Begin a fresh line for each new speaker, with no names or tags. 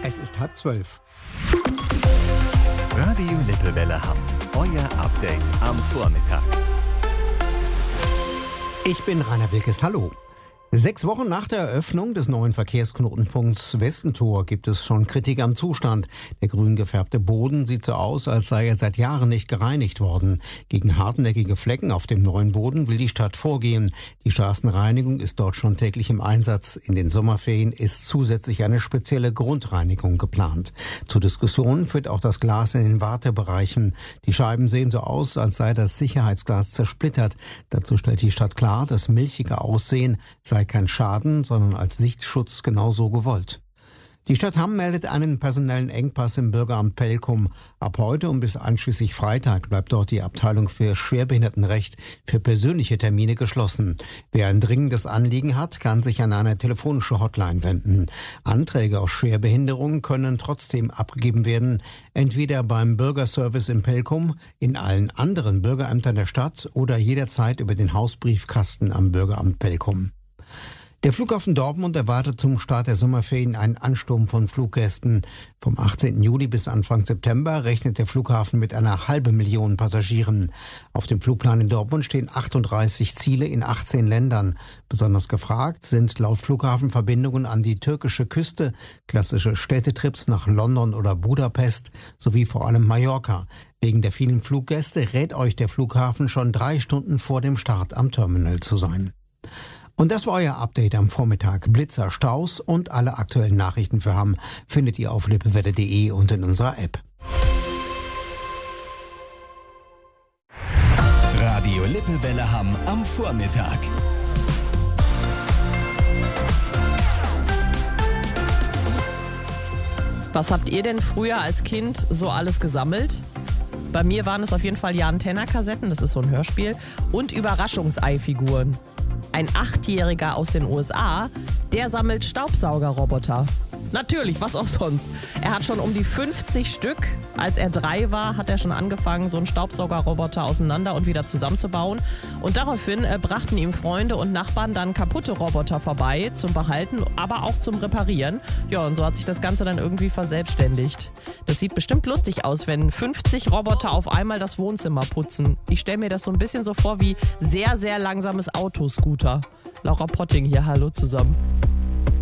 Es ist 11:30.
Radio Lippewelle Hamm. Euer Update am Vormittag.
Ich bin Rainer Wilkes. Hallo. 6 Wochen nach der Eröffnung des neuen Verkehrsknotenpunkts Westentor gibt es schon Kritik am Zustand. Der grün gefärbte Boden sieht so aus, als sei er seit Jahren nicht gereinigt worden. Gegen hartnäckige Flecken auf dem neuen Boden will die Stadt vorgehen. Die Straßenreinigung ist dort schon täglich im Einsatz. In den Sommerferien ist zusätzlich eine spezielle Grundreinigung geplant. Zur Diskussion führt auch das Glas in den Wartebereichen. Die Scheiben sehen so aus, als sei das Sicherheitsglas zersplittert. Dazu stellt die Stadt klar, das milchige Aussehen sei kein Schaden, sondern als Sichtschutz genauso gewollt. Die Stadt Hamm meldet einen personellen Engpass im Bürgeramt Pelkum. Ab heute und bis einschließlich Freitag bleibt dort die Abteilung für Schwerbehindertenrecht für persönliche Termine geschlossen. Wer ein dringendes Anliegen hat, kann sich an eine telefonische Hotline wenden. Anträge auf Schwerbehinderung können trotzdem abgegeben werden, entweder beim Bürgerservice in Pelkum, in allen anderen Bürgerämtern der Stadt oder jederzeit über den Hausbriefkasten am Bürgeramt Pelkum. Der Flughafen Dortmund erwartet zum Start der Sommerferien einen Ansturm von Fluggästen. Vom 18. Juli bis Anfang September rechnet der Flughafen mit einer 500.000 Passagieren. Auf dem Flugplan in Dortmund stehen 38 Ziele in 18 Ländern. Besonders gefragt sind laut Flughafen Verbindungen an die türkische Küste, klassische Städtetrips nach London oder Budapest sowie vor allem Mallorca. Wegen der vielen Fluggäste rät euch der Flughafen schon 3 Stunden vor dem Start am Terminal zu sein. Und das war euer Update am Vormittag. Blitzer, Staus und alle aktuellen Nachrichten für Hamm findet ihr auf lippewelle.de und in unserer App.
Radio Lippewelle Hamm am Vormittag.
Was habt ihr denn früher als Kind so alles gesammelt? Bei mir waren es auf jeden Fall Jan-Tenner-Kassetten, das ist so ein Hörspiel, und Überraschungseifiguren. Ein 8-Jähriger aus den USA, der sammelt Staubsaugerroboter. Natürlich, was auch sonst. Er hat schon um die 50 Stück. Als er 3 war, hat er schon angefangen, so einen Staubsaugerroboter auseinander und wieder zusammenzubauen. Und daraufhin brachten ihm Freunde und Nachbarn dann kaputte Roboter vorbei zum Behalten, aber auch zum Reparieren. Ja, und so hat sich das Ganze dann irgendwie verselbstständigt. Das sieht bestimmt lustig aus, wenn 50 Roboter auf einmal das Wohnzimmer putzen. Ich stelle mir das so ein bisschen so vor wie sehr, sehr langsames Autoscooter. Laura Potting hier, hallo zusammen.